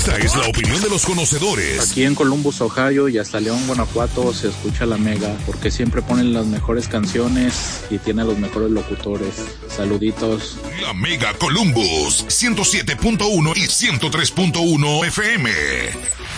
Esta es la opinión de los conocedores. Aquí en Columbus, Ohio y hasta León, Guanajuato se escucha La Mega porque siempre ponen las mejores canciones y tiene a los mejores locutores. Saluditos. La Mega Columbus 107.1 y 103.1 FM.